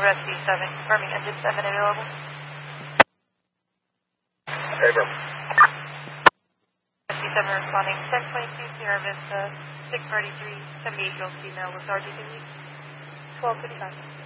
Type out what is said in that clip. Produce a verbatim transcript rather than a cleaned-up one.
Rescue seven, confirming engine seven available. Abram. Rescue seven responding, ten twenty-two Sierra Vista, six thirty-three, seventy-eight Gulf female with R G W, twelve fifty-five.